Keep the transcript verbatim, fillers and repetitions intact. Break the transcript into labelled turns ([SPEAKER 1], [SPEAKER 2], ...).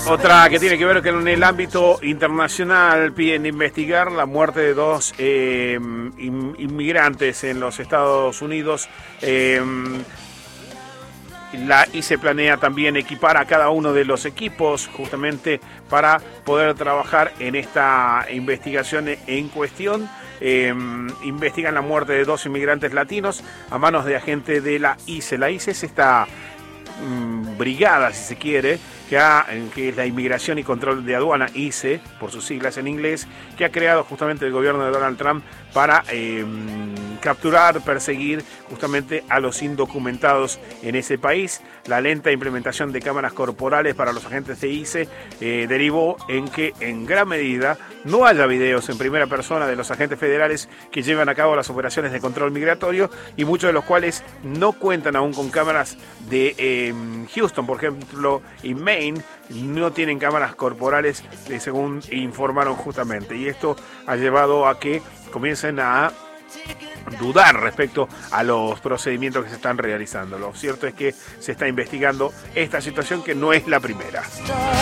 [SPEAKER 1] Otra que tiene que ver con el ámbito internacional, piden investigar la muerte de dos eh, inmigrantes en los Estados Unidos. Eh, La I C E planea también equipar a cada uno de los equipos justamente para poder trabajar en esta investigación en cuestión. Eh, investigan la muerte de dos inmigrantes latinos a manos de agentes de la I C E. La I C E es esta mmm, brigada, si se quiere, que, ha, que es la Inmigración y Control de Aduana, I C E, por sus siglas en inglés, que ha creado justamente el gobierno de Donald Trump para eh, capturar, perseguir justamente a los indocumentados en ese país. La lenta implementación de cámaras corporales para los agentes de I C E eh, derivó en que en gran medida no haya videos en primera persona de los agentes federales que llevan a cabo las operaciones de control migratorio, y muchos de los cuales no cuentan aún con cámaras de eh, Houston, por ejemplo, y Maine, no tienen cámaras corporales, eh, según informaron justamente, y esto ha llevado a que comiencen a dudar respecto a los procedimientos que se están realizando. Lo cierto es que se está investigando esta situación, que no es la primera.